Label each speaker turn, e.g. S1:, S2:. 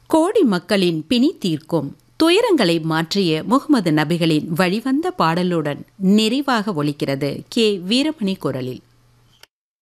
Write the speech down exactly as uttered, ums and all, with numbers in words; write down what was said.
S1: கோடி மக்களின் பிணி தீர்க்கும் துயரங்களை மாற்றிய முகமது நபிகளின் வழிவந்த பாடலுடன் நிறைவாக ஒலிக்கிறது கே வீரமணி குரலில்.